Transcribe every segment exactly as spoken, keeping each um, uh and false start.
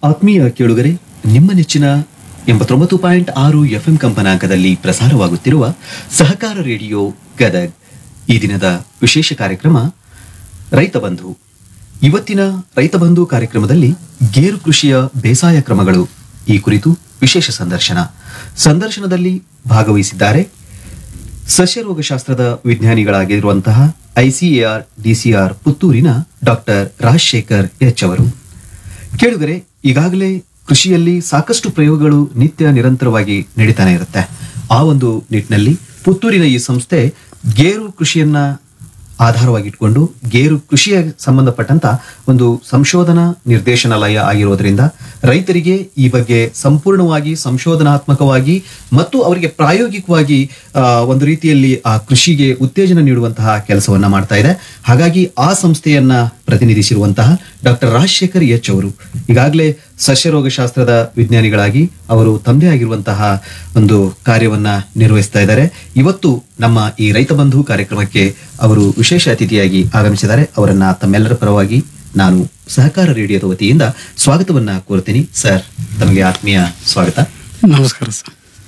ಆತ್ಮೀಯ ಕೇಳುಗರೆ, ನಿಮ್ಮ ನೆಚ್ಚಿನ ಎಂಬತ್ತೊಂಬತ್ತು ಪಾಯಿಂಟ್ ಆರು ಎಫ್ಎಂ ಕಂಪನಾಂಕದಲ್ಲಿ ಪ್ರಸಾರವಾಗುತ್ತಿರುವ ಸಹಕಾರ ರೇಡಿಯೋ ಗದಗ್ ಈ ದಿನದ ವಿಶೇಷ ಕಾರ್ಯಕ್ರಮ ರೈತ ಬಂಧು. ಇವತ್ತಿನ ರೈತ ಬಂಧು ಕಾರ್ಯಕ್ರಮದಲ್ಲಿ ಗೇರು ಕೃಷಿಯ ಬೇಸಾಯ ಕ್ರಮಗಳು ಈ ಕುರಿತು ವಿಶೇಷ ಸಂದರ್ಶನ. ಸಂದರ್ಶನದಲ್ಲಿ ಭಾಗವಹಿಸಿದ್ದಾರೆ ಸಸ್ಯರೋಗಶಾಸ್ತ್ರದ ವಿಜ್ಞಾನಿಗಳಾಗಿರುವಂತಹ ಐಸಿಎಆರ್ ಡಿಸಿಆರ್ ಪುತ್ತೂರಿನ ಡಾಕ್ಟರ್ ರಾಜಶೇಖರ್ ಎಚ್ ಅವರು. ಕೇಳುಗರೆ, ಈಗಾಗಲೇ ಕೃಷಿಯಲ್ಲಿ ಸಾಕಷ್ಟು ಪ್ರಯೋಗಗಳು ನಿತ್ಯ ನಿರಂತರವಾಗಿ ನಡೀತಾನೆ ಇರುತ್ತೆ. ಆ ಒಂದು ನಿಟ್ಟಿನಲ್ಲಿ ಪುತ್ತೂರಿನ ಈ ಸಂಸ್ಥೆ ಗೇರು ಕೃಷಿಯನ್ನ ಆಧಾರವಾಗಿಟ್ಕೊಂಡು ಗೇರು ಕೃಷಿಯ ಸಂಬಂಧಪಟ್ಟಂತ ಒಂದು ಸಂಶೋಧನಾ ನಿರ್ದೇಶನಾಲಯ ಆಗಿರೋದ್ರಿಂದ ರೈತರಿಗೆ ಈ ಬಗ್ಗೆ ಸಂಪೂರ್ಣವಾಗಿ ಸಂಶೋಧನಾತ್ಮಕವಾಗಿ ಮತ್ತು ಅವರಿಗೆ ಪ್ರಾಯೋಗಿಕವಾಗಿ ಒಂದು ರೀತಿಯಲ್ಲಿ ಆ ಕೃಷಿಗೆ ಉತ್ತೇಜನ ನೀಡುವಂತಹ ಕೆಲಸವನ್ನ ಮಾಡ್ತಾ ಇದೆ. ಹಾಗಾಗಿ ಆ ಸಂಸ್ಥೆಯನ್ನ ಪ್ರತಿನಿಧಿಸಿರುವಂತಹ ಡಾಕ್ಟರ್ ರಾಜಶೇಖರ್ ಎಚ್ ಅವರು ಈಗಾಗಲೇ ಸಸ್ಯರೋಗಶಾಸ್ತ್ರದ ವಿಜ್ಞಾನಿಗಳಾಗಿ ಅವರು ತಮ್ಮದೇ ಆಗಿರುವಂತಹ ಒಂದು ಕಾರ್ಯವನ್ನ ನಿರ್ವಹಿಸ್ತಾ ಇದ್ದಾರೆ. ಇವತ್ತು ನಮ್ಮ ಈ ರೈತ ಬಂಧು ಕಾರ್ಯಕ್ರಮಕ್ಕೆ ಅವರು ವಿಶೇಷ ಅತಿಥಿಯಾಗಿ ಆಗಮಿಸಿದ್ದಾರೆ. ಅವರನ್ನ ತಮ್ಮೆಲ್ಲರ ಪರವಾಗಿ ನಾನು ಸಹಕಾರ ರೇಡಿಯೋದ ವತಿಯಿಂದ ಸ್ವಾಗತವನ್ನ ಕೋರ್ತೀನಿ. ಸರ್, ತಮಗೆ ಆತ್ಮೀಯ ಸ್ವಾಗತ. ನಮಸ್ಕಾರ ಸರ್.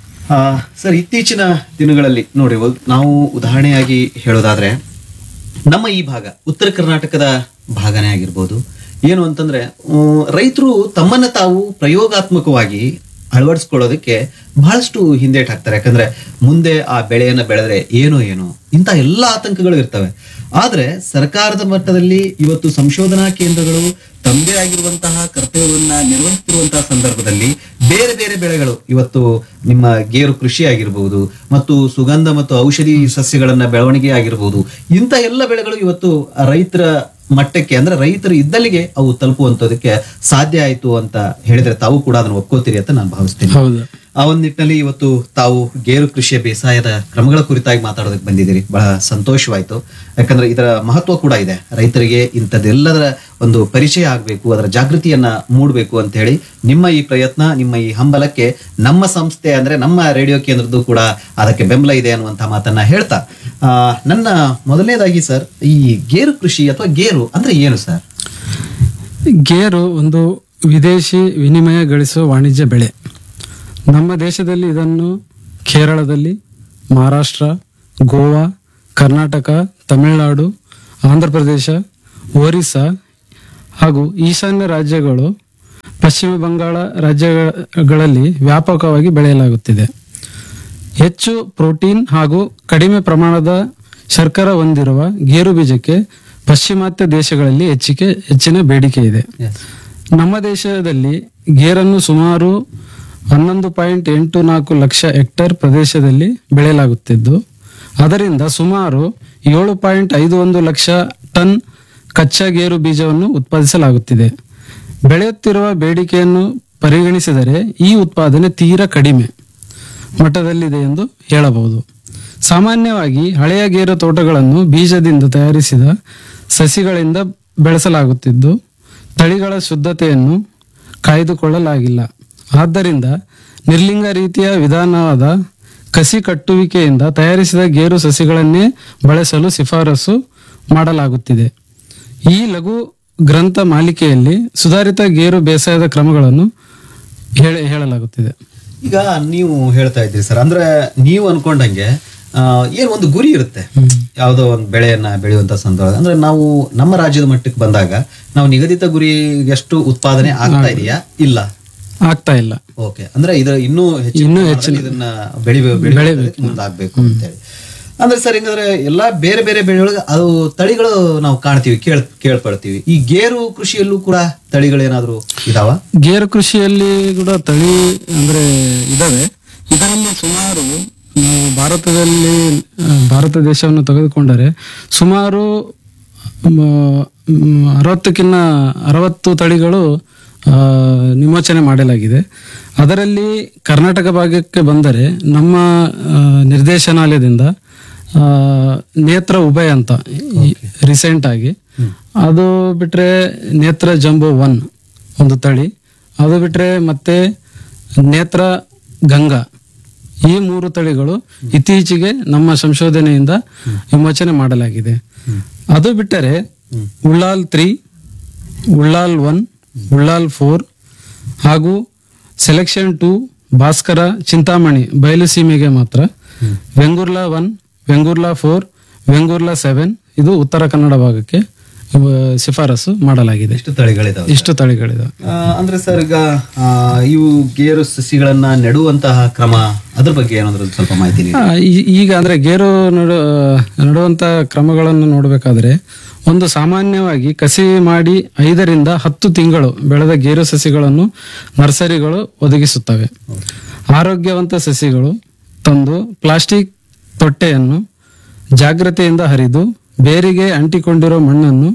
ಸರ್, ಇತ್ತೀಚಿನ ದಿನಗಳಲ್ಲಿ ನೋಡಿ, ನಾವು ಉದಾಹರಣೆಯಾಗಿ ಹೇಳೋದಾದ್ರೆ ನಮ್ಮ ಈ ಭಾಗ ಉತ್ತರ ಕರ್ನಾಟಕದ ಭಾಗನೇ ಆಗಿರ್ಬೋದು. ಏನು ಅಂತಂದ್ರೆ ರೈತರು ತಮ್ಮನ್ನ ತಾವು ಪ್ರಯೋಗಾತ್ಮಕವಾಗಿ ಅಳವಡಿಸ್ಕೊಳ್ಳೋದಕ್ಕೆ ಬಹಳಷ್ಟು ಹಿಂದೇಟ್ ಹಾಕ್ತಾರೆ. ಯಾಕಂದ್ರೆ ಮುಂದೆ ಆ ಬೆಳೆಯನ್ನ ಬೆಳೆದ್ರೆ ಏನೋ ಏನೋ ಇಂಥ ಎಲ್ಲ ಆತಂಕಗಳು ಇರ್ತವೆ. ಆದ್ರೆ ಸರ್ಕಾರದ ಮಟ್ಟದಲ್ಲಿ ಇವತ್ತು ಸಂಶೋಧನಾ ಕೇಂದ್ರಗಳು ತಮ್ಮದೇ ಆಗಿರುವಂತಹ ಕರ್ತವ್ಯವನ್ನ ನಿರ್ವಹಿಸುತ್ತಿರುವಂತಹ ಸಂದರ್ಭದಲ್ಲಿ ಬೇರೆ ಬೇರೆ ಬೆಳೆಗಳು, ಇವತ್ತು ನಿಮ್ಮ ಗೇರು ಕೃಷಿ ಆಗಿರಬಹುದು ಮತ್ತು ಸುಗಂಧ ಮತ್ತು ಔಷಧಿ ಸಸ್ಯಗಳನ್ನ ಬೆಳವಣಿಗೆ ಆಗಿರಬಹುದು, ಇಂಥ ಎಲ್ಲ ಬೆಳೆಗಳು ಇವತ್ತು ರೈತರ ಮಟ್ಟಕ್ಕೆ ಅಂದ್ರೆ ರೈತರು ಇದ್ದಲ್ಲಿಗೆ ಅವು ತಲುಪುವಂತದಕ್ಕೆ ಸಾಧ್ಯ ಆಯ್ತು ಅಂತ ಹೇಳಿದ್ರೆ ತಾವು ಕೂಡ ಅದನ್ನು ಒಪ್ಕೋತೀರಿ ಅಂತ ನಾನು ಭಾವಿಸ್ತೀನಿ. ಆ ಒಂದು ನಿಟ್ಟಿನಲ್ಲಿ ಇವತ್ತು ತಾವು ಗೇರು ಕೃಷಿಯ ಬೇಸಾಯದ ಕ್ರಮಗಳ ಕುರಿತಾಗಿ ಮಾತಾಡೋದಕ್ಕೆ ಬಂದಿದ್ದೀರಿ. ಬಹಳ ಸಂತೋಷವಾಯ್ತು. ಯಾಕಂದ್ರೆ ಇದರ ಮಹತ್ವ ಕೂಡ ಇದೆ. ರೈತರಿಗೆ ಇಂಥದ್ದೆಲ್ಲದರ ಒಂದು ಪರಿಚಯ ಆಗ್ಬೇಕು, ಅದರ ಜಾಗೃತಿಯನ್ನ ಮೂಡಬೇಕು ಅಂತ ಹೇಳಿ ನಿಮ್ಮ ಈ ಪ್ರಯತ್ನ, ನಿಮ್ಮ ಈ ಹಂಬಲಕ್ಕೆ ನಮ್ಮ ಸಂಸ್ಥೆ ಅಂದ್ರೆ ನಮ್ಮ ರೇಡಿಯೋ ಕೇಂದ್ರದ್ದು ಕೂಡ ಅದಕ್ಕೆ ಬೆಂಬಲ ಇದೆ ಅನ್ನುವಂತಹ ಮಾತನ್ನ ಹೇಳ್ತಾ, ಆ ನನ್ನ ಮೊದಲನೇದಾಗಿ ಸರ್, ಈ ಗೇರು ಕೃಷಿ ಅಥವಾ ಗೇರು ಅಂದ್ರೆ ಏನು ಸರ್? ಗೇರು ಒಂದು ವಿದೇಶಿ ವಿನಿಮಯ ಗಳಿಸುವ ವಾಣಿಜ್ಯ ಬೆಳೆ. ನಮ್ಮ ದೇಶದಲ್ಲಿ ಇದನ್ನು ಕೇರಳದಲ್ಲಿ, ಮಹಾರಾಷ್ಟ್ರ, ಗೋವಾ, ಕರ್ನಾಟಕ, ತಮಿಳುನಾಡು, ಆಂಧ್ರ ಪ್ರದೇಶ, ಒರಿಸ್ಸಾ ಹಾಗೂ ಈಶಾನ್ಯ ರಾಜ್ಯಗಳು, ಪಶ್ಚಿಮ ಬಂಗಾಳ ರಾಜ್ಯಗಳಲ್ಲಿ ವ್ಯಾಪಕವಾಗಿ ಬೆಳೆಯಲಾಗುತ್ತಿದೆ. ಹೆಚ್ಚು ಪ್ರೋಟೀನ್ ಹಾಗೂ ಕಡಿಮೆ ಪ್ರಮಾಣದ ಶರ್ಕರ ಹೊಂದಿರುವ ಗೇರು ಬೀಜಕ್ಕೆ ಪಾಶ್ಚಿಮಾತ್ಯ ದೇಶಗಳಲ್ಲಿ ಹೆಚ್ಚಿಗೆ ಹೆಚ್ಚಿನ ಬೇಡಿಕೆ ಇದೆ. ನಮ್ಮ ದೇಶದಲ್ಲಿ ಗೇರನ್ನು ಸುಮಾರು ಹನ್ನೊಂದು ಪಾಯಿಂಟ್ ಎಂಟು ನಾಲ್ಕು ಲಕ್ಷ ಹೆಕ್ಟೇರ್ ಪ್ರದೇಶದಲ್ಲಿ ಬೆಳೆಯಲಾಗುತ್ತಿದ್ದು, ಅದರಿಂದ ಸುಮಾರು ಏಳು ಪಾಯಿಂಟ್ ಐದು ಒಂದು ಲಕ್ಷ ಟನ್ ಕಚ್ಚಾ ಗೇರು ಬೀಜವನ್ನು ಉತ್ಪಾದಿಸಲಾಗುತ್ತಿದೆ. ಬೆಳೆಯುತ್ತಿರುವ ಬೇಡಿಕೆಯನ್ನು ಪರಿಗಣಿಸಿದರೆ ಈ ಉತ್ಪಾದನೆ ತೀರಾ ಕಡಿಮೆ ಮಟ್ಟದಲ್ಲಿದೆ ಎಂದು ಹೇಳಬಹುದು. ಸಾಮಾನ್ಯವಾಗಿ ಹಳೆಯ ಗೇರು ತೋಟಗಳನ್ನು ಬೀಜದಿಂದ ತಯಾರಿಸಿದ ಸಸಿಗಳಿಂದ ಬೆಳೆಸಲಾಗುತ್ತಿದ್ದು, ತಳಿಗಳ ಶುದ್ಧತೆಯನ್ನು ಕಾಯ್ದುಕೊಳ್ಳಲಾಗಿಲ್ಲ. ಆದ್ದರಿಂದ ನಿರ್ಲಿಂಗ ರೀತಿಯ ವಿಧಾನವಾದ ಕಸಿ ಕಟ್ಟುವಿಕೆಯಿಂದ ತಯಾರಿಸಿದ ಗೇರು ಸಸಿಗಳನ್ನೇ ಬಳಸಲು ಶಿಫಾರಸು ಮಾಡಲಾಗುತ್ತಿದೆ. ಈ ಲಘು ಗ್ರಂಥ ಮಾಲಿಕೆಯಲ್ಲಿ ಸುಧಾರಿತ ಗೇರು ಬೇಸಾಯದ ಕ್ರಮಗಳನ್ನು ಹೇಳ ಹೇಳಲಾಗುತ್ತಿದೆ. ಈಗ ನೀವು ಹೇಳ್ತಾ ಇದ್ದೀರಿ ಸರ್, ಅಂದ್ರೆ ನೀವು ಅನ್ಕೊಂಡಂಗೆ ಏನ್ ಒಂದು ಗುರಿ ಇರುತ್ತೆ ಯಾವುದೋ ಒಂದು ಬೆಳೆಯನ್ನ ಬೆಳೆಯುವಂತ ಸಂದರ್ಭ. ಅಂದ್ರೆ ನಾವು ನಮ್ಮ ರಾಜ್ಯದ ಮಟ್ಟಕ್ಕೆ ಬಂದಾಗ ನಾವು ನಿಗದಿತ ಗುರಿ ಎಷ್ಟು ಉತ್ಪಾದನೆ ಆಗ್ತಾ ಇದೆಯಾ? ಇಲ್ಲ, ಆಗ್ತಾ ಇಲ್ಲ. ಓಕೆ, ಅಂದ್ರೆ ಇದು ಇನ್ನೂ ಇನ್ನೂ ಹೆಚ್ಚಿನ ಇದನ್ನ ಬೆಳಿ ಬೆಳಿಬೇಕು ಮುಂದಾಗಬೇಕು ಅಂತ ಹೇಳಿ. ಅಂದ್ರೆ ಸರ್, ಹಿಂಗಂದ್ರೆ ಎಲ್ಲಾ ಬೇರೆ ಬೇರೆ ಬೆಳೆಗಳಿಗೆ ಅದು ತಳಿಗಳು ನಾವು ಕಾಣ್ತೀವಿ, ಕೇಳ್ ಕೇಳ್ಕೊಳ್ತೀವಿ. ಈ ಗೇರು ಕೃಷಿಯಲ್ಲೂ ಕೂಡ ತಳಿಗಳೇನಾದ್ರು ಇದಾವ? ಗೇರು ಕೃಷಿಯಲ್ಲಿ ಕೂಡ ತಳಿ ಅಂದ್ರೆ ಇದಾವೆ. ಇದರಲ್ಲಿ ಸುಮಾರು ನಾವು ಭಾರತದಲ್ಲಿ ಭಾರತ ದೇಶವನ್ನು ತೆಗೆದುಕೊಂಡರೆ ಸುಮಾರು ಅರವತ್ತಕ್ಕಿಂತ ಅರವತ್ತು ತಳಿಗಳು ವಿಮೋಚನೆ ಮಾಡಲಾಗಿದೆ. ಅದರಲ್ಲಿ ಕರ್ನಾಟಕ ಭಾಗಕ್ಕೆ ಬಂದರೆ ನಮ್ಮ ನಿರ್ದೇಶನಾಲಯದಿಂದ ನೇತ್ರ ಉಭಯ ಅಂತ ರೀಸೆಂಟ್ ಆಗಿ, ಅದು ಬಿಟ್ರೆ ನೇತ್ರ ಜಂಬೋ ಒನ್ ಒಂದು ತಳಿ, ಅದು ಬಿಟ್ರೆ ಮತ್ತೆ ನೇತ್ರ ಗಂಗಾ, ಈ ಮೂರು ತಳಿಗಳು ಇತ್ತೀಚೆಗೆ ನಮ್ಮ ಸಂಶೋಧನೆಯಿಂದ ವಿಮೋಚನೆ ಮಾಡಲಾಗಿದೆ. ಅದು ಬಿಟ್ಟರೆ Ullal three, Ullal one, Ullal four, ಹಾಗೂ ಸೆಲೆಕ್ಷನ್ ಟು ಭಾಸ್ಕರ ಚಿಂತಾಮಣಿ ಬಯಲುಸೀಮೆಗೆ ಮಾತ್ರ, Vengurla one, Vengurla four, Vengurla seven ಇದು ಉತ್ತರ ಕನ್ನಡ ಭಾಗಕ್ಕೆ ಆ, ಶಿಫಾರಸು ಮಾಡಲಾಗಿದೆ. ಎಷ್ಟು ತಳಿಗಳಿದಾವೆ? ಇಷ್ಟು ತಳಿಗಳಿದಾವೆ. ಆ, ಅಂದ್ರೆ ಸರ್ ಈಗ ಆ, ಇವು ಗೇರು ಸಸಿಗಳನ್ನ ನೆಡುವಂತಹ ಕ್ರಮ ಅದ್ರ ಬಗ್ಗೆ ಏನಾದ್ರು ಒಂದ್ ಸ್ವಲ್ಪ ಮಾಹಿತಿ ನೀಡಿ. ಆ, ಈ- ಈಗ ಅಂದ್ರೆ ಗೇರು ನಡು ನಡುವಂತ ಕ್ರಮಗಳನ್ನು ನೋಡಬೇಕಾದ್ರೆ ಒಂದು ಸಾಮಾನ್ಯವಾಗಿ ಕಸಿ ಮಾಡಿ ಐದರಿಂದ ಹತ್ತು ತಿಂಗಳು ಬೆಳೆದ ಗೇರು ಸಸಿಗಳನ್ನು ನರ್ಸರಿಗಳು ಒದಗಿಸುತ್ತವೆ. ಆರೋಗ್ಯವಂತ ಸಸಿಗಳು ತಂದು ಪ್ಲಾಸ್ಟಿಕ್ ತೊಟ್ಟೆಯನ್ನು ಜಾಗ್ರತೆಯಿಂದ ಹರಿದು ಬೇರಿಗೆ ಅಂಟಿಕೊಂಡಿರೋ ಮಣ್ಣನ್ನು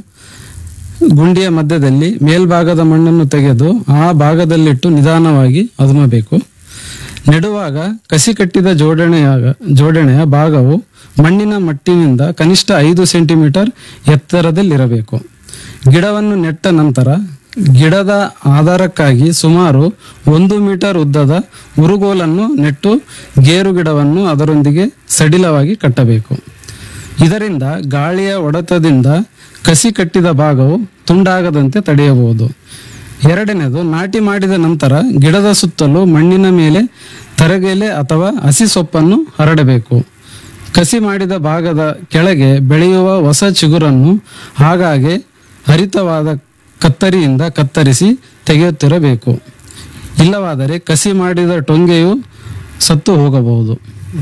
ಗುಂಡಿಯ ಮಧ್ಯದಲ್ಲಿ ಮೇಲ್ಭಾಗದ ಮಣ್ಣನ್ನು ತೆಗೆದು ಆ ಭಾಗದಲ್ಲಿಟ್ಟು ನಿಧಾನವಾಗಿ ಅದುಮಬೇಕು. ನೆಡುವಾಗ ಕಸಿ ಕಟ್ಟಿದ ಜೋಡಣೆಯಾಗ ಜೋಡಣೆಯ ಭಾಗವು ಮಣ್ಣಿನ ಮಟ್ಟಿನಿಂದ ಕನಿಷ್ಠ ಐದು ಸೆಂಟಿಮೀಟರ್ ಎತ್ತರದಲ್ಲಿರಬೇಕು. ಗಿಡವನ್ನು ನೆಟ್ಟ ನಂತರ ಗಿಡದ ಆಧಾರಕ್ಕಾಗಿ ಸುಮಾರು ಒಂದು ಮೀಟರ್ ಉದ್ದದ ಉರುಗೋಲನ್ನು ನೆಟ್ಟು ಗೇರು ಗಿಡವನ್ನು ಅದರೊಂದಿಗೆ ಸಡಿಲವಾಗಿ ಕಟ್ಟಬೇಕು. ಇದರಿಂದ ಗಾಳಿಯ ಹೊಡೆತದಿಂದ ಕಸಿ ಕಟ್ಟಿದ ಭಾಗವು ತುಂಡಾಗದಂತೆ ತಡೆಯಬಹುದು. ಎರಡನೇದು, ನಾಟಿ ಮಾಡಿದ ನಂತರ ಗಿಡದ ಸುತ್ತಲೂ ಮಣ್ಣಿನ ಮೇಲೆ ತರಗೆಲೆ ಅಥವಾ ಹಸಿ ಸೊಪ್ಪನ್ನು ಹರಡಬೇಕು. ಕಸಿ ಮಾಡಿದ ಭಾಗದ ಕೆಳಗೆ ಬೆಳೆಯುವ ಹೊಸ ಚಿಗುರನ್ನು ಆಗಾಗ್ಗೆ ಹರಿತವಾದ ಕತ್ತರಿಯಿಂದ ಕತ್ತರಿಸಿ ತೆಗೆಯುತ್ತಿರಬೇಕು. ಇಲ್ಲವಾದರೆ ಕಸಿ ಮಾಡಿದ ಟೊಂಗೆಯು ಸತ್ತು ಹೋಗಬಹುದು.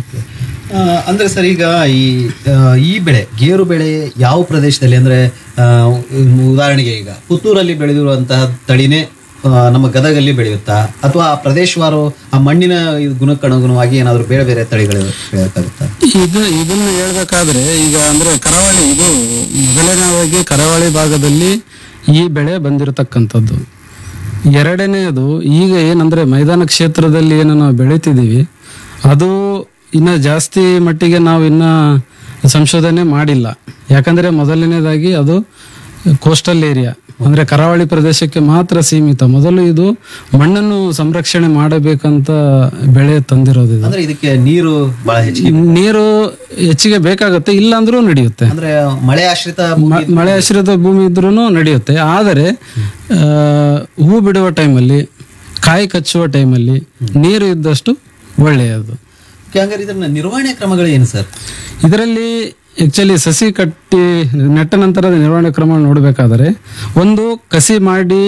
ಆ, ಅಂದ್ರೆ ಸರ್ ಈಗ ಈ ಆ, ಈ ಬೆಳೆ ಗೇರು ಬೆಳೆ ಯಾವ ಪ್ರದೇಶದಲ್ಲಿ ಅಂದ್ರೆ ಆ, ಉದಾಹರಣೆಗೆ ಈಗ ಪುತ್ತೂರಲ್ಲಿ ಬೆಳೆದಿರುವಂತಹ ತಳಿನೇ ಆ, ನಮ್ಮ ಗದಗಲ್ಲಿ ಬೆಳೆಯುತ್ತಾ ಅಥವಾ ಆ ಪ್ರದೇಶವಾರು ಆ ಮಣ್ಣಿನ ಇದು ಗುಣಕ್ಕನುಗುಣವಾಗಿ ಏನಾದ್ರು ಬೇರೆ ಬೇರೆ ತಳಿಗಳು ಬೆಳೆಯಕ್ಕಾಗುತ್ತಾ? ಇದು ಇದನ್ನು ಹೇಳ್ಬೇಕಾದ್ರೆ ಈಗ ಅಂದ್ರೆ ಕರಾವಳಿ ಇದು ಮೊದಲನೇದಾಗಿ ಕರಾವಳಿ ಭಾಗದಲ್ಲಿ ಈ ಬೆಳೆ ಬಂದಿರತಕ್ಕಂಥದ್ದು. ಎರಡನೆಯದು ಈಗ ಏನಂದ್ರೆ ಮೈದಾನ ಕ್ಷೇತ್ರದಲ್ಲಿ ಏನು ನಾವು ಬೆಳಿತಿದ್ದೀವಿ ಅದು ಇನ್ನ ಜಾಸ್ತಿ ಮಟ್ಟಿಗೆ ನಾವು ಇನ್ನ ಸಂಶೋಧನೆ ಮಾಡಿಲ್ಲ. ಯಾಕಂದ್ರೆ ಮೊದಲನೇದಾಗಿ ಅದು ಕೋಸ್ಟಲ್ ಏರಿಯಾ ಅಂದ್ರೆ ಕರಾವಳಿ ಪ್ರದೇಶಕ್ಕೆ ಮಾತ್ರ ಸೀಮಿತ. ಮೊದಲು ಇದು ಮಣ್ಣನ್ನು ಸಂರಕ್ಷಣೆ ಮಾಡಬೇಕಂತ ಬೆಳೆ ತಂದಿರೋದು ಇದು. ಅಂದ್ರೆ ಇದಕ್ಕೆ ನೀರು ಬಹಳ ಹೆಚ್ಚಿಗೆ ನೀರು ಹೆಚ್ಚಿಗೆ ಬೇಕಾಗುತ್ತೆ, ಇಲ್ಲ ಅಂದ್ರೂ ನಡೆಯುತ್ತೆ. ಅಂದ್ರೆ ಮಳೆ ಆಶ್ರಿತ ಮ- ಮಳೆ ಆಶ್ರಿತ ಭೂಮಿ ಇದ್ರೂ ನಡೆಯುತ್ತೆ. ಆದರೆ ಆ, ಹೂ ಬಿಡುವ ಟೈಮಲ್ಲಿ, ಕಾಯಿ ಕಚ್ಚುವ ಟೈಮಲ್ಲಿ ನೀರು ಇದ್ದಷ್ಟು ಒಳ್ಳೆಯದು. ಹಂಗಾರೆ ಇದನ್ನ ನಿರ್ವಹಣೆ ಕ್ರಮಗಳು ಏನು ಸರ್? ಇದರಲ್ಲಿ ಆಕ್ಚುಲಿ ಸಸಿ ಕಟ್ಟಿ ನೆಟ್ಟ ನಂತರದ ನಿರ್ವಹಣೆ ಕ್ರಮ ನೋಡಬೇಕಾದರೆ ಒಂದು, ಕಸಿ ಮಾಡಿ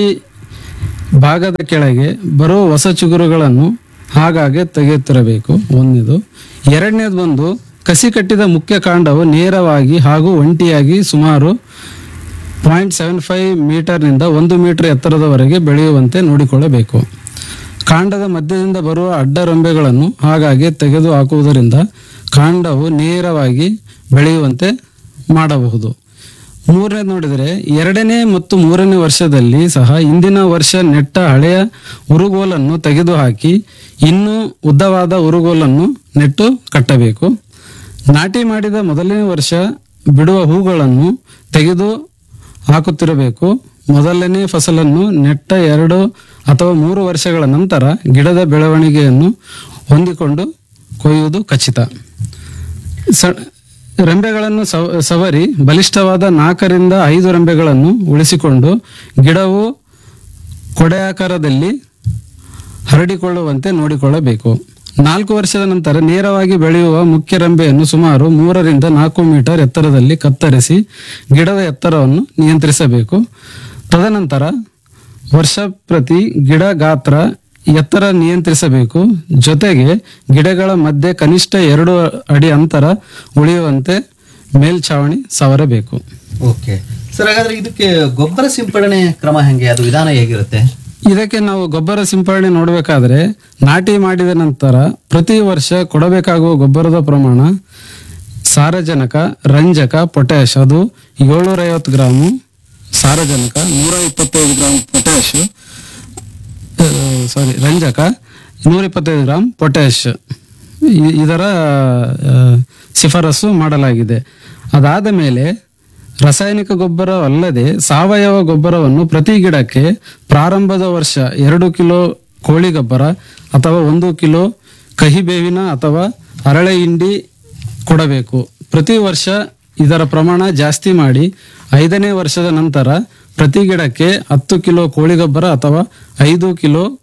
ಭಾಗದ ಕೆಳಗೆ ಬರೋ ಹೊಸ ಚಿಗುರುಗಳನ್ನು ಆಗಾಗ್ಗೆ ತೆಗೆಯುತ್ತಿರಬೇಕು ಒಂದನೇದು. ಎರಡನೇದು ಬಂದು ಕಸಿ ಕಟ್ಟಿದ ಮುಖ್ಯ ಕಾಂಡವು ನೇರವಾಗಿ ಹಾಗೂ ಒಂಟಿಯಾಗಿ ಸುಮಾರು ಪಾಯಿಂಟ್ ಸೆವೆನ್ ಫೈವ್ ಮೀಟರ್ನಿಂದ ಒಂದು ಮೀಟರ್ ಎತ್ತರದವರೆಗೆ ಬೆಳೆಯುವಂತೆ ನೋಡಿಕೊಳ್ಳಬೇಕು. ಕಾಂಡದ ಮಧ್ಯದಿಂದ ಬರುವ ಅಡ್ಡ ರೆಂಬೆಗಳನ್ನು ಹಾಗಾಗಿ ತೆಗೆದು ಹಾಕುವುದರಿಂದ ಕಾಂಡವು ನೇರವಾಗಿ ಬೆಳೆಯುವಂತೆ ಮಾಡಬಹುದು. ಮೂರನೇದು ನೋಡಿದರೆ ಎರಡನೇ ಮತ್ತು ಮೂರನೇ ವರ್ಷದಲ್ಲಿ ಸಹ ಹಿಂದಿನ ವರ್ಷ ನೆಟ್ಟ ಹಳೆಯ ಉರುಗೋಲನ್ನು ತೆಗೆದುಹಾಕಿ ಇನ್ನೂ ಉದ್ದವಾದ ಉರುಗೋಲನ್ನು ನೆಟ್ಟು ಕಟ್ಟಬೇಕು. ನಾಟಿ ಮಾಡಿದ ಮೊದಲನೇ ವರ್ಷ ಬಿಡುವ ಹೂಗಳನ್ನು ತೆಗೆದು ಹಾಕುತ್ತಿರಬೇಕು. ಮೊದಲನೇ ಫಸಲನ್ನು ನೆಟ್ಟ ಎರಡು ಅಥವಾ ಮೂರು ವರ್ಷಗಳ ನಂತರ ಗಿಡದ ಬೆಳವಣಿಗೆಯನ್ನು ಹೊಂದಿಕೊಂಡು ಕೊಯ್ಯುವುದು ಖಚಿತ. ಸ ರೆಂಬೆಗಳನ್ನು ಸವ ಸವರಿ ಬಲಿಷ್ಠವಾದ ನಾಲ್ಕರಿಂದ ಐದು ರೆಂಬೆಗಳನ್ನು ಉಳಿಸಿಕೊಂಡು ಗಿಡವು ಕೊಡೆಯಾಕಾರದಲ್ಲಿ ಹರಡಿಕೊಳ್ಳುವಂತೆ ನೋಡಿಕೊಳ್ಳಬೇಕು. ನಾಲ್ಕು ವರ್ಷದ ನಂತರ ನೇರವಾಗಿ ಬೆಳೆಯುವ ಮುಖ್ಯ ರೆಂಬೆಯನ್ನು ಸುಮಾರು ಮೂರರಿಂದ ನಾಲ್ಕು ಮೀಟರ್ ಎತ್ತರದಲ್ಲಿ ಕತ್ತರಿಸಿ ಗಿಡದ ಎತ್ತರವನ್ನು ನಿಯಂತ್ರಿಸಬೇಕು. ತದನಂತರ ವರ್ಷ ಪ್ರತಿ ಗಿಡ ಗಾತ್ರ ಎತ್ತರ ನಿಯಂತ್ರಿಸಬೇಕು. ಜೊತೆಗೆ ಗಿಡಗಳ ಮಧ್ಯೆ ಕನಿಷ್ಠ ಎರಡು ಅಡಿ ಅಂತರ ಉಳಿಯುವಂತೆ ಮೇಲ್ಛಾವಣಿ ಸವರಬೇಕು. ಓಕೆ ಸರ್, ಹಾಗಾದ್ರೆ ಇದಕ್ಕೆ ಗೊಬ್ಬರ ಸಿಂಪಡಣೆ ಕ್ರಮ ಹೆಂಗೆ, ಅದು ವಿಧಾನ ಹೇಗಿರುತ್ತೆ? ಇದಕ್ಕೆ ನಾವು ಗೊಬ್ಬರ ಸಿಂಪಡಣೆ ನೋಡಬೇಕಾದ್ರೆ ನಾಟಿ ಮಾಡಿದ ನಂತರ ಪ್ರತಿ ವರ್ಷ ಕೊಡಬೇಕಾಗುವ ಗೊಬ್ಬರದ ಪ್ರಮಾಣ ಸಾರಜನಕ, ರಂಜಕ, ಪೊಟ್ಯಾಶ್ ಅದು ಏಳ್ನೂರ ಐವತ್ತು ಗ್ರಾಮು ಸಾರಜನಕ, ನೂರ ಇಪ್ಪತ್ತೈದು ಗ್ರಾಂ ಪೊಟ್ಯಾಶ್ ಸಾರಿ ರಂಜಕ, ನೂರ ಇಪ್ಪತ್ತೈದು ಗ್ರಾಂ ಪೊಟ್ಯಾಶ್ ಇ- ಇದರ ಆ, ಶಿಫಾರಸು ಮಾಡಲಾಗಿದೆ. ಅದಾದ ಮೇಲೆ ರಾಸಾಯನಿಕ ಗೊಬ್ಬರ ಅಲ್ಲದೆ ಸಾವಯವ ಗೊಬ್ಬರವನ್ನು ಪ್ರತಿ ಗಿಡಕ್ಕೆ ಪ್ರಾರಂಭದ ವರ್ಷ ಎರಡು ಕಿಲೋ ಕೋಳಿ ಗೊಬ್ಬರ ಅಥವಾ ಒಂದು ಕಿಲೋ ಕಹಿಬೇವಿನ ಅಥವಾ ಹರಳೆ ಹಿಂಡಿ ಕೊಡಬೇಕು. ಪ್ರತಿ ವರ್ಷ ಇದರ ಪ್ರಮಾಣ ಜಾಸ್ತಿ ಮಾಡಿ ಐದನೇ ವರ್ಷದ ನಂತರ ಪ್ರತಿ ಗಿಡಕ್ಕೆ ಹತ್ತು ಕಿಲೋ ಕೋಳಿ ಗೊಬ್ಬರ ಅಥವಾ ಐದು ಕಿಲೋ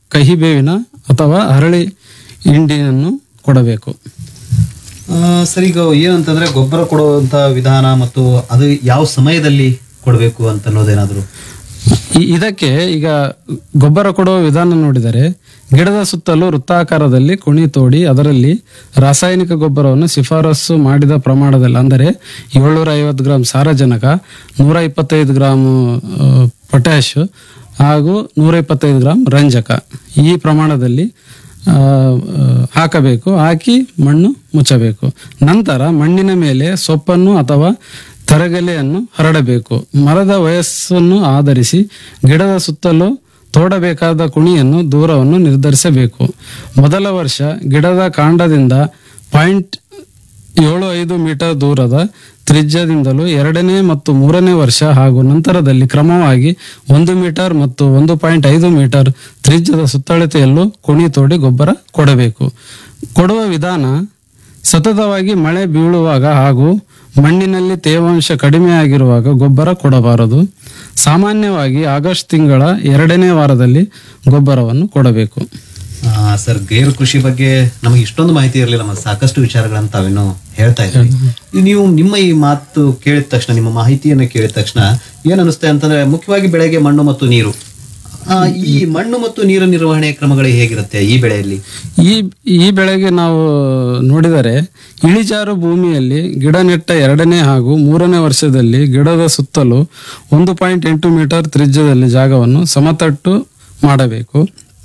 ಕಹಿಬೇವಿನ ಅಥವಾ ಹರಳಿ ಹಿಂಡಿಯನ್ನು ಕೊಡಬೇಕು. ಆ, ಸರ್ ಈಗ ಏನಂತಂದ್ರೆ ಗೊಬ್ಬರ ಕೊಡುವಂತ ವಿಧಾನ ಮತ್ತು ಅದು ಯಾವ ಸಮಯದಲ್ಲಿ ಕೊಡಬೇಕು ಅಂತ ಅನ್ನೋದೇನಾದ್ರು? ಈ- ಇದಕ್ಕೆ ಈಗ ಗೊಬ್ಬರ ಕೊಡುವ ವಿಧಾನ ನೋಡಿದರೆ ಗಿಡದ ಸುತ್ತಲೂ ವೃತ್ತಾಕಾರದಲ್ಲಿ ಕುಣಿ ತೋಡಿ ಅದರಲ್ಲಿ ರಾಸಾಯನಿಕ ಗೊಬ್ಬರವನ್ನು ಶಿಫಾರಸು ಮಾಡಿದ ಪ್ರಮಾಣದಲ್ಲಿ, ಅಂದರೆ ಏಳ್ನೂರ ಐವತ್ತು ಗ್ರಾಂ ಸಾರಜನಕ, ನೂರ ಇಪ್ಪತ್ತೈದು ಗ್ರಾಂ ಪೊಟ್ಯಾಶ್ ಹಾಗೂ ನೂರ ಇಪ್ಪತ್ತೈದು ಗ್ರಾಂ ರಂಜಕ ಈ ಪ್ರಮಾಣದಲ್ಲಿ ಆ, ಹಾಕಬೇಕು. ಹಾಕಿ ಮಣ್ಣು ಮುಚ್ಚಬೇಕು. ನಂತರ ಮಣ್ಣಿನ ಮೇಲೆ ಸೊಪ್ಪನ್ನು ಅಥವಾ ತರಗೆಲೆಯನ್ನು ಹರಡಬೇಕು. ಮರದ ವಯಸ್ಸನ್ನು ಆಧರಿಸಿ ಗಿಡದ ಸುತ್ತಲೂ ತೋಡಬೇಕಾದ ಕುಣಿಯನ್ನು ದೂರವನ್ನು ನಿರ್ಧರಿಸಬೇಕು. ಮೊದಲ ವರ್ಷ ಗಿಡದ ಕಾಂಡದಿಂದ ಪಾಯಿಂಟ್ ಏಳು ಐದು ಮೀಟರ್ ದೂರದ ತ್ರಿಜ್ಯದಿಂದಲೂ, ಎರಡನೇ ಮತ್ತು ಮೂರನೇ ವರ್ಷ ಹಾಗೂ ನಂತರದಲ್ಲಿ ಕ್ರಮವಾಗಿ ಒಂದು ಮೀಟರ್ ಮತ್ತು ಒಂದು ಪಾಯಿಂಟ್ ಐದು ಮೀಟರ್ ತ್ರಿಜ್ಯದ ಸುತ್ತಳತೆಯಲ್ಲೂ ಕುಣಿ ತೋಡಿ ಗೊಬ್ಬರ ಕೊಡಬೇಕು. ಕೊಡುವ ವಿಧಾನ ಸತತವಾಗಿ ಮಳೆ ಬೀಳುವಾಗ ಹಾಗೂ ಮಣ್ಣಿನಲ್ಲಿ ತೇವಾಂಶ ಕಡಿಮೆಯಾಗಿರುವಾಗ ಗೊಬ್ಬರ ಕೊಡಬಾರದು. ಸಾಮಾನ್ಯವಾಗಿ ಆಗಸ್ಟ್ ತಿಂಗಳ ಎರಡನೇ ವಾರದಲ್ಲಿ ಗೊಬ್ಬರವನ್ನು ಕೊಡಬೇಕು. ಆ, ಸರ್ ಗೈರು ಕೃಷಿ ಬಗ್ಗೆ ನಮಗೆ ಇಷ್ಟೊಂದು ಮಾಹಿತಿ ಇರಲಿಲ್ಲ, ಮತ್ತೆ ಸಾಕಷ್ಟು ವಿಚಾರಗಳನ್ನ ತಾವೇನೋ ಹೇಳ್ತಾ ಇದ್ರಿ. ಈ ನೀವು ನಿಮ್ಮ ಈ ಮಾತು ಕೇಳಿದ ತಕ್ಷಣ, ನಿಮ್ಮ ಮಾಹಿತಿಯನ್ನು ಕೇಳಿದ ತಕ್ಷಣ ಏನ್ ಅನಿಸುತ್ತೆ ಅಂತಂದ್ರೆ, ಮುಖ್ಯವಾಗಿ ಬೆಳೆಗೆ ಮಣ್ಣು ಮತ್ತು ನೀರು. ಆ, ಈ ಮಣ್ಣು ಮತ್ತು ನೀರು ನಿರ್ವಹಣೆ ಕ್ರಮಗಳು ಹೇಗಿರುತ್ತೆ ಈ ಬೆಳೆಯಲ್ಲಿ? ಈ ಈ ಬೆಳೆಗೆ ನಾವು ನೋಡಿದರೆ ಇಳಿಜಾರು ಭೂಮಿಯಲ್ಲಿ ಗಿಡ ನೆಟ್ಟ ಎರಡನೇ ಹಾಗೂ ಮೂರನೇ ವರ್ಷದಲ್ಲಿ ಗಿಡದ ಸುತ್ತಲೂ ಒಂದು ಪಾಯಿಂಟ್ ಎಂಟು ಮೀಟರ್ ತ್ರಿಜ್ಯದಲ್ಲಿ ಜಾಗವನ್ನು ಸಮತಟ್ಟು ಮಾಡಬೇಕು.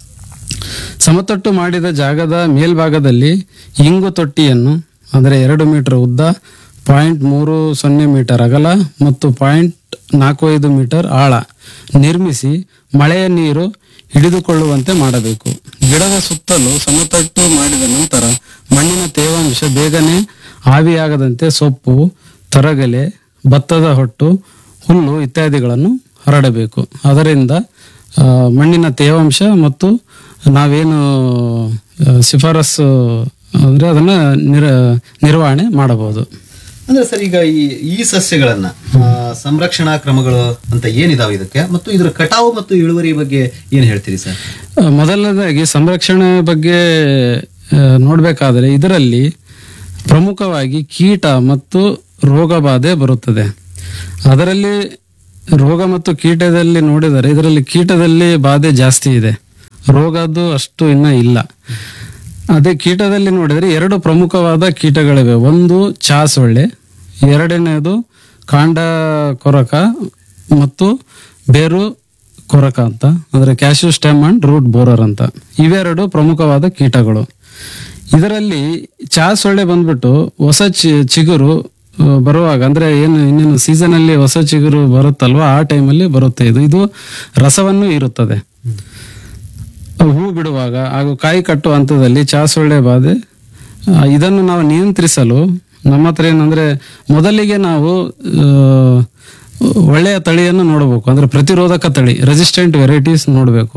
ಸಮತಟ್ಟು ಮಾಡಿದ ಜಾಗದ ಮೇಲ್ಭಾಗದಲ್ಲಿ ಇಂಗು ತೊಟ್ಟಿಯನ್ನು, ಅಂದರೆ ಎರಡು ಮೀಟರ್ ಉದ್ದ, ಪಾಯಿಂಟ್ ಮೂರು ಸೊನ್ನೆ ಮೀಟರ್ ಅಗಲ ಮತ್ತು ಪಾಯಿಂಟ್ ನಾಲ್ಕು ಐದು ಮೀಟರ್ ಆಳ ನಿರ್ಮಿಸಿ ಮಳೆಯ ನೀರು ಹಿಡಿದುಕೊಳ್ಳುವಂತೆ ಮಾಡಬೇಕು. ಗಿಡದ ಸುತ್ತಲೂ ಸಮತಟ್ಟು ಮಾಡಿದ ನಂತರ ಮಣ್ಣಿನ ತೇವಾಂಶ ಬೇಗನೆ ಆವಿಯಾಗದಂತೆ ಸೊಪ್ಪು, ತರಗೆಲೆ, ಭತ್ತದ ಹೊಟ್ಟು, ಹುಲ್ಲು ಇತ್ಯಾದಿಗಳನ್ನು ಹರಡಬೇಕು. ಅದರಿಂದ ಆ, ಮಣ್ಣಿನ ತೇವಾಂಶ ಮತ್ತು ನಾವೇನು ಆ, ಶಿಫಾರಸು ಅಂದರೆ ಅದನ್ನು ನಿರ ನಿರ್ವಹಣೆ ಮಾಡಬಹುದು. ಅಂದ್ರೆ ಸರ್ ಈಗ ಈ ಈ ಸಸ್ಯಗಳನ್ನ ಆ, ಸಂರಕ್ಷಣಾ ಕ್ರಮಗಳು ಅಂತ ಏನಿದಾವೆ ಇದಕ್ಕೆ, ಮತ್ತು ಇದರ ಕಟಾವು ಮತ್ತು ಇಳುವರಿ ಬಗ್ಗೆ ಏನ್ ಹೇಳ್ತೀರಿ ಸರ್? ಆ, ಮೊದಲನೇದಾಗಿ ಸಂರಕ್ಷಣೆ ಬಗ್ಗೆ ನೋಡಬೇಕಾದರೆ ಇದರಲ್ಲಿ ಪ್ರಮುಖವಾಗಿ ಕೀಟ ಮತ್ತು ರೋಗ ಬಾಧೆ ಬರುತ್ತದೆ. ಅದರಲ್ಲಿ ರೋಗ ಮತ್ತು ಕೀಟದಲ್ಲಿ ನೋಡಿದರೆ ಇದರಲ್ಲಿ ಕೀಟದಲ್ಲಿ ಬಾಧೆ ಜಾಸ್ತಿ ಇದೆ, ರೋಗದ್ದು ಅಷ್ಟು ಇನ್ನ ಇಲ್ಲ. ಅದೇ ಕೀಟದಲ್ಲಿ ನೋಡಿದರೆ ಎರಡು ಪ್ರಮುಖವಾದ ಕೀಟಗಳಿವೆ. ಒಂದು ಚಾಸೊಳ್ಳೆ, ಎರಡನೇದು ಕಾಂಡ ಕೊರಕ ಮತ್ತು ಬೇರು ಕೊರಕ ಅಂತ, ಅಂದರೆ cashew stem and root borer ಅಂತ. ಇವೆರಡು ಪ್ರಮುಖವಾದ ಕೀಟಗಳು. ಇದರಲ್ಲಿ ಚಾಸೊಳ್ಳೆ ಬಂದ್ಬಿಟ್ಟು ಹೊಸ ಚಿ ಚಿಗುರು ಆ, ಬರುವಾಗ, ಅಂದ್ರೆ ಏನು ಇನ್ನೇನು ಸೀಸನ್ ಅಲ್ಲಿ ಹೊಸ ಚಿಗುರು ಬರುತ್ತಲ್ವಾ, ಆ ಟೈಮಲ್ಲಿ ಬರುತ್ತೆ. ಇದು ಇದು ರಸವನ್ನು ಇರುತ್ತದೆ. ಹೂ ಬಿಡುವಾಗ ಹಾಗೂ ಕಾಯಿ ಕಟ್ಟುವ ಹಂತದಲ್ಲಿ ಚಾಸೊಳ್ಳೆ ಬಾಧೆ. ಆ, ಇದನ್ನು ನಾವು ನಿಯಂತ್ರಿಸಲು ನಮ್ಮ ಹತ್ರ ಏನಂದ್ರೆ, ಮೊದಲಿಗೆ ನಾವು ಆ, ಒಳ್ಳೆಯ ತಳಿಯನ್ನು ನೋಡಬೇಕು, ಅಂದ್ರೆ ಪ್ರತಿರೋಧಕ ತಳಿ, ರೆಸಿಸ್ಟೆಂಟ್ ವೆರೈಟೀಸ್ ನೋಡಬೇಕು.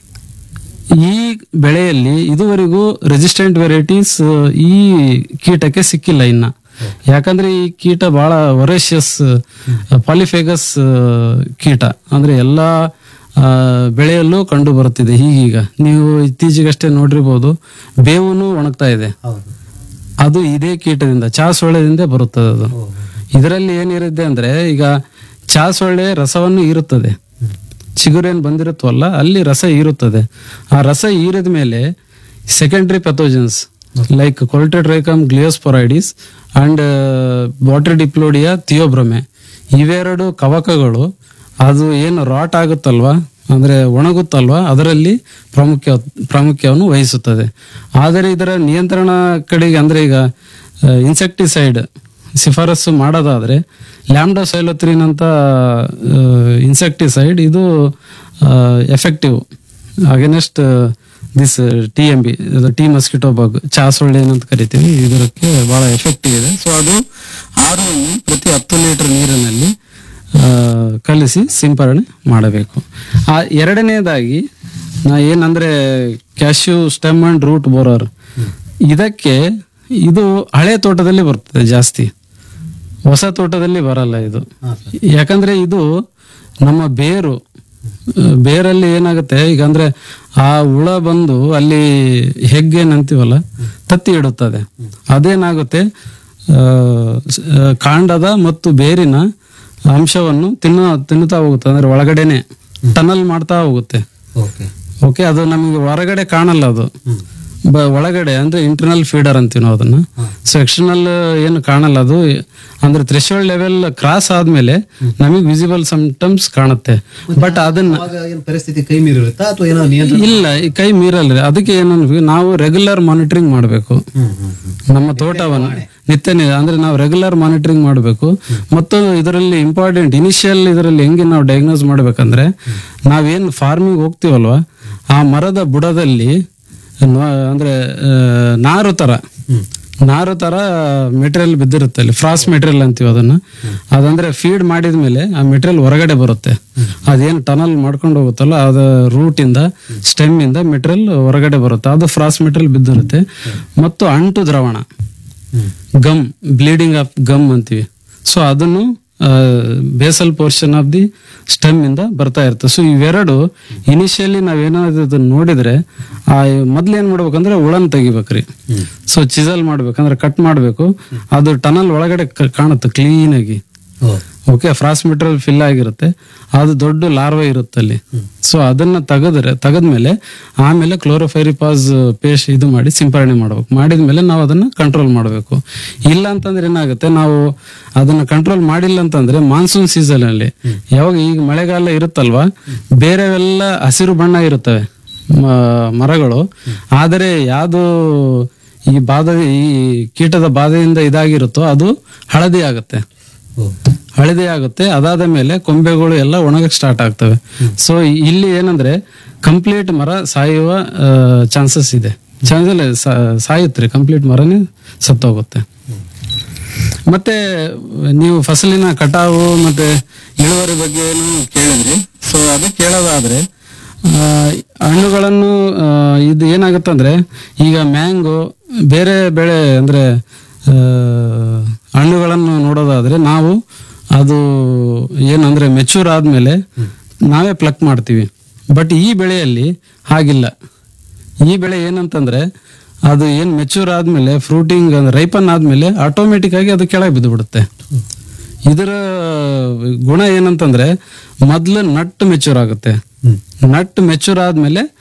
ಈ ಬೆಳೆಯಲ್ಲಿ ಇದುವರೆಗೂ ರೆಸಿಸ್ಟೆಂಟ್ ವೆರೈಟೀಸ್ ಈ ಕೀಟಕ್ಕೆ ಸಿಕ್ಕಿಲ್ಲ ಇನ್ನ. ಯಾಕಂದ್ರೆ ಈ ಕೀಟ ಬಹಳ ವೊರೇಷಿಯಸ್ ಪಾಲಿಫೇಗಸ್ ಕೀಟ, ಅಂದ್ರೆ ಎಲ್ಲಾ ಆ, ಬೆಳೆಯಲ್ಲೂ ಕಂಡು ಬರುತ್ತಿದೆ. ಈಗೀಗ ನೀವು ಇತ್ತೀಚೆಗಷ್ಟೇ ನೋಡಿರ್ಬೋದು, ಬೇವುನು ಒಣಗ್ತಾ ಇದೆ. ಅದು ಇದೇ ಕೀಟದಿಂದ, ಚಾಸೊಳ್ಳೆದಿಂದ ಬರುತ್ತದೆ ಅದು. ಇದರಲ್ಲಿ ಏನಿರುತ್ತೆ ಅಂದ್ರೆ, ಈಗ ಚಾಸೊಳ್ಳೆ ರಸವನ್ನು ಹೀರುತ್ತದೆ, ಚಿಗುರೇನು ಬಂದಿರುತ್ತವಲ್ಲ ಅಲ್ಲಿ ರಸ ಹೀರುತ್ತದೆ. ಆ ರಸ ಹೀರಿದ ಮೇಲೆ ಸೆಕೆಂಡರಿ ಪೆಥೋಜನ್ಸ್ ಲೈಕ್ ಕೊಲ್ಟೆಟ್ರೈಕಮ್ ಗ್ಲಿಯೋಸ್ಪೊರೈಡಿಸ್ ಅಂಡ್ ಬಾಟ್ರಿಡಿಪ್ಲೋಡಿಯಾ ಥಿಯೋಬ್ರೊಮೆ, ಇವೆರಡು ಕವಕಗಳು ಅದು ಏನು ರಾಟ್ ಆಗುತ್ತಲ್ವಾ, ಅಂದ್ರೆ ಒಣಗುತ್ತಲ್ವಾ, ಅದರಲ್ಲಿ ಪ್ರಾಮುಖ್ಯ ಪ್ರಾಮುಖ್ಯವನ್ನು ವಹಿಸುತ್ತದೆ. ಆದರೆ ಇದರ ನಿಯಂತ್ರಣ ಕಡೆಗೆ, ಅಂದ್ರೆ ಈಗ ಇನ್ಸೆಕ್ಟಿಸೈಡ್ ಶಿಫಾರಸು ಮಾಡೋದಾದ್ರೆ ಲ್ಯಾಂಬ್ಡಾಸೈಲೋತ್ರಿನ್ ಅಂತ ಇನ್ಸೆಕ್ಟಿಸೈಡ್, ಇದು effective against this T M B, T mosquito ಬಗ್, ಚಾಸೊಳ್ಳೆ ಏನಂತ ಕರಿತೀವಿ, ಇದಕ್ಕೆ ಬಹಳ ಎಫೆಕ್ಟಿವ್ ಇದೆ. ಸೊ ಅದು ಆರು ಪ್ರತಿ ಹತ್ತು ಲೀಟರ್ ನೀರಿನಲ್ಲಿ ಆ, ಕಲಿಸಿ ಸಿಂಪರಣೆ ಮಾಡಬೇಕು. ಆ ಎರಡನೇದಾಗಿ ನಾ ಏನಂದ್ರೆ cashew stem and root borer, ಇದಕ್ಕೆ ಇದು ಹಳೆ ತೋಟದಲ್ಲಿ ಬರ್ತದೆ ಜಾಸ್ತಿ, ಹೊಸ ತೋಟದಲ್ಲಿ ಬರಲ್ಲ ಇದು. ಯಾಕಂದ್ರೆ ಇದು ನಮ್ಮ ಬೇರು, ಬೇರಲ್ಲಿ ಏನಾಗುತ್ತೆ ಈಗ ಅಂದ್ರೆ ಆ ಹುಳ ಬಂದು ಅಲ್ಲಿ ಹೆಗ್ಗೇನಂತೀವಲ್ಲ ತತ್ತಿ ಇಡುತ್ತದೆ. ಅದೇನಾಗುತ್ತೆ, ಆ, ಸ- ಕಾಂಡದ ಮತ್ತು ಬೇರಿನ ಅಂಶವನ್ನು ತಿನ್ನ ತಿನ್ನುತ್ತಾ ಹೋಗುತ್ತೆ. ಅಂದ್ರೆ ಒಳಗಡೆನೆ ಟನಲ್ ಮಾಡ್ತಾ ಹೋಗುತ್ತೆ. ಓಕೆ. ಓಕೆ, ಅದು ನಮಗೆ ಹೊರಗಡೆ ಕಾಣಲ್ಲ. ಅದು ಬ ಒಳಗಡೆ ಅಂದ್ರೆ ಇಂಟರ್ನಲ್ ಫೀಡರ್ ಅಂತೀವಿ ನಾವು ಅದನ್ನ. ಸೊ ಎಕ್ಸ್ಟರ್ನಲ್ ಏನು ಕಾಣಲ್ಲ ಅದು. ಅಂದ್ರೆ ಥ್ರೆಶೋಲ್ಡ್ ಲೆವೆಲ್ ಕ್ರಾಸ್ ಆದ್ಮೇಲೆ ನಮಗೆ ವಿಸಿಬಲ್ ಸಿಂಪ್ಟಮ್ಸ್ ಕಾಣುತ್ತೆ. ಬಟ್ ಅದನ್ನ ಅವಾಗ ಏನ್ ಪರಿಸ್ಥಿತಿ ಕೈ ಮೀರಿರುತ್ತಾ ಅಥವಾ ಏನೋ ನಿಯಂತ್ರಣ? ಇಲ್ಲ, ಈ ಕೈ ಮೀರಲ್ರಿ. ಅದಕ್ಕೆ ಏನಂದ್ವಿ, ನಾವು ರೆಗ್ಯುಲರ್ ಮಾನಿಟರಿಂಗ್ ಮಾಡಬೇಕು ಹ್ಮ್ ಹ್ಮ್ ಹ್ಮ್. ನಮ್ಮ ತೋಟವನ್ನು. ನಿತ್ಯ ನಿ- ಅಂದ್ರೆ ನಾವು ರೆಗ್ಯುಲರ್ ಮಾನಿಟರಿಂಗ್ ಮಾಡಬೇಕು. ಮತ್ತು ಇದರಲ್ಲಿ ಇಂಪಾರ್ಟೆಂಟ್ ಇನಿಷಿಯಲ್ ಇದರಲ್ಲಿ ಹೆಂಗೆ ನಾವು ಡಯಾಗ್ನೋಸ್ ಮಾಡ್ಬೇಕಂದ್ರೆ, ನಾವೇನ್ ಫಾರ್ಮಿಂಗ್ ಹೋಗ್ತೀವಲ್ವಾ, ಆ ಮರದ ಬುಡದಲ್ಲಿ ನ- ಅಂದ್ರೆ ಆ, ನಾರು ತರ ನಾರು ತರ ಮೆಟೀರಿಯಲ್ ಬಿದ್ದಿರುತ್ತೆ ಅಲ್ಲಿ. ಫ್ರಾಸ್ ಮೆಟೀರಿಯಲ್ ಅಂತೀವಿ ಅದನ್ನ. ಅದಂದ್ರೆ ಫೀಡ್ ಮಾಡಿದ್ಮೇಲೆ ಆ ಮೆಟೀರಿಯಲ್ ಹೊರಗಡೆ ಬರುತ್ತೆ. ಅದೇನು ಟನಲ್ ಮಾಡ್ಕೊಂಡು ಹೋಗುತ್ತಲ್ಲ, ಅದ ರೂಟ್ ಇಂದ ಸ್ಟೆಮ್ ಇಂದ ಮೆಟೀರಿಯಲ್ ಹೊರಗಡೆ ಬರುತ್ತೆ. ಅದು ಫ್ರಾಸ್ ಮೆಟೀರಿಯಲ್ ಬಿದ್ದಿರುತ್ತೆ. ಮತ್ತು ಅಂಟು ದ್ರಾವಣ, ಗಮ್, ಬ್ಲೀಡಿಂಗ್ ಆಫ್ ಗಮ್ ಅಂತೀವಿ. ಸೊ ಅದನ್ನು basal portion of the stem ಇಂದ ಬರ್ತಾ ಇರುತ್ತೆ. ಸೊ ಇವೆರಡು ಇನಿಷಿಯಲಿ ನಾವೇನಾದ್ರು ಇದನ್ನ ನೋಡಿದ್ರೆ, ಆ ಮೊದ್ಲು ಏನ್ ಮಾಡ್ಬೇಕಂದ್ರೆ ಹುಳನ್ ತೆಗಿಬೇಕ್ರಿ. ಸೊ ಚಿಸಲ್ ಮಾಡ್ಬೇಕಂದ್ರೆ ಕಟ್ ಮಾಡ್ಬೇಕು. ಅದು ಟನಲ್ ಒಳಗಡೆ ಕ- ಕಾಣುತ್ತೆ ಕ್ಲೀನ್ ಆಗಿ. ಓಕೆ, ಫ್ರಾಸ್ ಮೆಟೀರಿಯಲ್ ಫಿಲ್ ಆಗಿರುತ್ತೆ. ಅದು ದೊಡ್ಡ ಲಾರ್ವಾ ಇರುತ್ತೆ ಅಲ್ಲಿ. ಸೊ ಅದನ್ನ ತೆಗೆದ್ರೆ ತೆಗೆದ್ಮೇಲೆ ಆಮೇಲೆ ಕ್ಲೋರೋಫೈರಿಪಾಸ್ ಪೇಸ್ಟ್ ಇದು ಮಾಡಿ ಸಿಂಪರಣೆ ಮಾಡ್ಬೇಕು. ಮಾಡಿದ್ಮೇಲೆ ನಾವು ಅದನ್ನ ಕಂಟ್ರೋಲ್ ಮಾಡಬೇಕು. ಇಲ್ಲ ಅಂತಂದ್ರೆ ಏನಾಗುತ್ತೆ, ನಾವು ಅದನ್ನ ಕಂಟ್ರೋಲ್ ಮಾಡಿಲ್ಲ ಅಂತಂದ್ರೆ ಮಾನ್ಸೂನ್ ಸೀಸನ್ ಅಲ್ಲಿ, ಯಾವಾಗ ಈಗ ಮಳೆಗಾಲ ಇರುತ್ತಲ್ವಾ, ಬೇರೆವೆಲ್ಲ ಹಸಿರು ಬಣ್ಣ ಇರುತ್ತವೆ ಮ- ಮರಗಳು. ಆದರೆ ಯಾವುದು ಈ ಬಾಧೆ ಈ ಕೀಟದ ಬಾಧೆಯಿಂದ ಇದಾಗಿರುತ್ತೋ ಅದು ಹಳದಿ ಆಗುತ್ತೆ. ಹಳದಿ ಆಗುತ್ತೆ. ಅದಾದ ಮೇಲೆ ಕೊಂಬೆಗಳು ಎಲ್ಲ ಒಣಗಕ್ಕೆ ಸ್ಟಾರ್ಟ್ ಆಗ್ತವೆ. ಸೊ ಇಲ್ಲಿ ಏನಂದ್ರೆ ಕಂಪ್ಲೀಟ್ ಮರ ಸಾಯುವ ಚಾನ್ಸಸ್ ಇದೆ. Chances ಸಾಯುತ್ತೆ, complete ಮರನೇ ಸತ್ತೋಗುತ್ತೆ. ಮತ್ತೆ ನೀವು ಫಸಲಿನ ಕಟಾವು ಮತ್ತೆ ಇಳುವರಿ ಬಗ್ಗೆ ಏನು ಕೇಳಿದ್ರಿ. ಸೊ ಅದು ಕೇಳೋದಾದ್ರೆ, ಆ, ಹಣ್ಣುಗಳನ್ನು ಆ, ಇದು ಏನಾಗುತ್ತೆ ಅಂದ್ರೆ, ಈಗ ಮ್ಯಾಂಗೋ ಬೇರೆ ಬೆಳೆ ಅಂದ್ರೆ ಆ, ಹಣ್ಣುಗಳನ್ನು ನೋಡೋದಾದ್ರೆ ನಾವು ಅದು ಏನಂದ್ರೆ ಮೆಚೂರ್ ಆದ್ಮೇಲೆ ನಾವೇ ಪ್ಲಕ್ ಮಾಡ್ತೀವಿ. ಬಟ್ ಈ ಬೆಳೆಯಲ್ಲಿ ಹಾಗಿಲ್ಲ. ಈ ಬೆಳೆ ಏನಂತಂದ್ರೆ, ಅದು ಏನ್ ಮೆಚೂರ್ ಆದ್ಮೇಲೆ ಫ್ರೂಟಿಂಗ್ ರೈಪನ್ ಆದ್ಮೇಲೆ ಆಟೋಮೆಟಿಕ್ ಆಗಿ ಅದು ಕೆಳಗೆ ಬಿದ್ದು ಬಿಡುತ್ತೆ. ಇದರ ಗುಣ ಏನಂತಂದ್ರೆ, ಮೊದ್ಲು ನಟ್ ಮೆಚೂರ್ ಆಗುತ್ತೆ. ನಟ್ ಮೆಚೂರ್ ಆದ್ಮೇಲೆ